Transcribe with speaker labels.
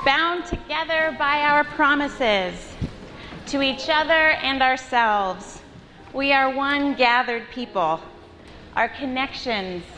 Speaker 1: bound together by our promises to each other and ourselves. We are one gathered people. Our connections